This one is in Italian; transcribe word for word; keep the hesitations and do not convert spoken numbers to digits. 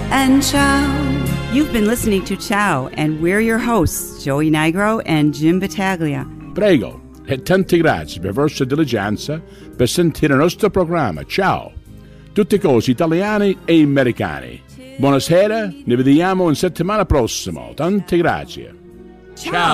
and ciao. You've been listening to Ciao, and we're your hosts, Joey Nigro and Jim Battaglia. Prego, e tanti grazie per la vostra diligenza per sentire il nostro programma. Ciao, tutte cose italiane e americane. Buonasera, ne vediamo in settimana prossima. Tante grazie. Ciao.